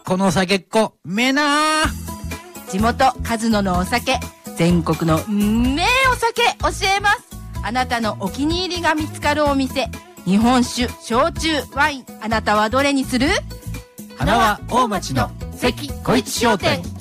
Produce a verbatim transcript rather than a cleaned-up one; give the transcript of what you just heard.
この酒っ子めな地元カズノのお酒、全国のうんめえお酒教えます。あなたのお気に入りが見つかるお店、日本酒、焼酎、ワイン、あなたはどれにする？ 花は大町の関小一商店。